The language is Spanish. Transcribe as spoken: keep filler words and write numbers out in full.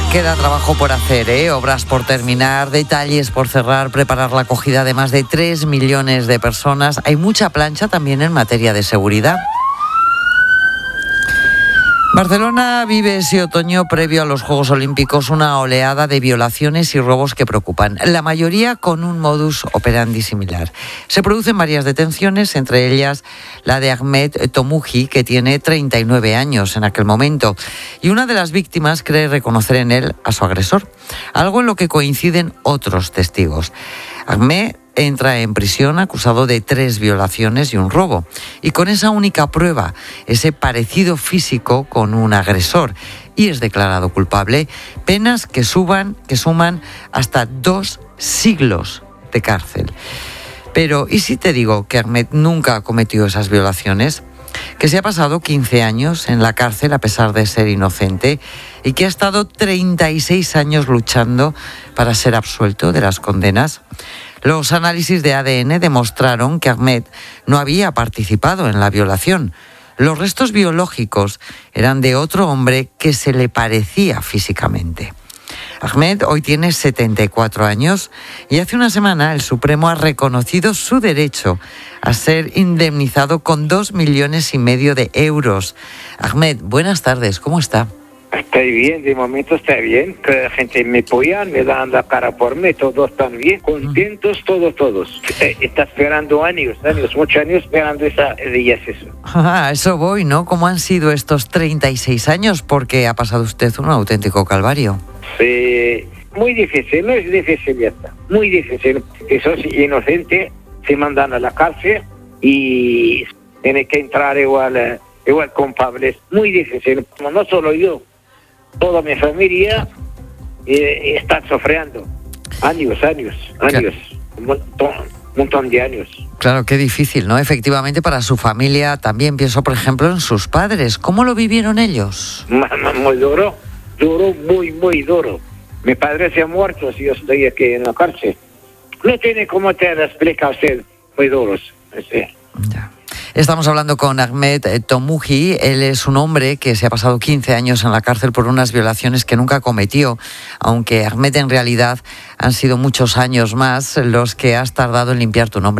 Queda trabajo por hacer, ¿eh? Obras por terminar, detalles por cerrar, preparar la acogida de más de tres millones de personas. Hay mucha plancha también en materia de seguridad. Barcelona vive ese otoño previo a los Juegos Olímpicos una oleada de violaciones y robos que preocupan, la mayoría con un modus operandi similar. Se producen varias detenciones, entre ellas la de Ahmed Tomuji, que tiene treinta y nueve años en aquel momento, y una de las víctimas cree reconocer en él a su agresor, algo en lo que coinciden otros testigos. Ahmed entra en prisión acusado de tres violaciones y un robo. Y con esa única prueba, ese parecido físico con un agresor, y es declarado culpable, penas que suban, que suman hasta dos siglos de cárcel. Pero, ¿y si te digo que Ahmed nunca cometió esas violaciones? Que se ha pasado quince años en la cárcel a pesar de ser inocente y que ha estado treinta y seis años luchando para ser absuelto de las condenas. Los análisis de A D N demostraron que Ahmed no había participado en la violación. Los restos biológicos eran de otro hombre que se le parecía físicamente. Ahmed hoy tiene setenta y cuatro años y hace una semana el Supremo ha reconocido su derecho a ser indemnizado con dos millones y medio de euros. Ahmed, buenas tardes, ¿cómo está? Estoy bien, de momento está bien, que la gente me apoya, me dan la cara por mí, todos están bien, contentos, todos, todos. Está esperando años, años, muchos años esperando esa días eso. Ah, eso voy, ¿no? ¿Cómo han sido estos treinta y seis años? Porque ha pasado usted un auténtico calvario. Sí, muy difícil, no es difícil ya está, muy difícil. Eso es inocente, se mandan a la cárcel y tiene que entrar igual, igual culpables, muy difícil. No solo yo, toda mi familia eh, está sufriendo. Años, años, años. Un montón, un montón de años. Claro, qué difícil, ¿no? Efectivamente, para su familia también. Pienso, por ejemplo, en sus padres. ¿Cómo lo vivieron ellos? Muy duro, duro, muy, muy duro. Mi padre se ha muerto si yo estoy aquí en la cárcel. No tiene cómo te lo explica a usted. Muy duros. Sí. Ya. Estamos hablando con Ahmed Tomuji. Él es un hombre que se ha pasado quince años en la cárcel por unas violaciones que nunca cometió, aunque Ahmed en realidad han sido muchos años más los que has tardado en limpiar tu nombre.